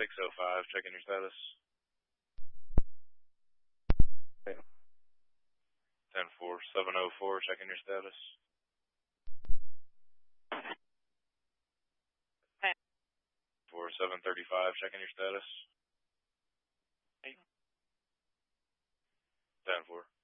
605, checking your status. 10-4, 704, checking your status. 4, 735, checking your status. 10-4.